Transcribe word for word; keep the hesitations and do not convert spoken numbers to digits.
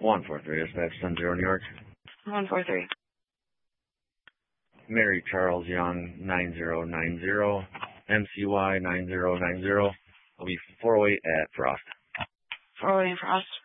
one four three, dispatch ten zero, New York. one four three. Mary Charles Young, nine zero nine zero, M C Y nine zero nine zero. Will be four oh eight at Frost. four oh eight Frost.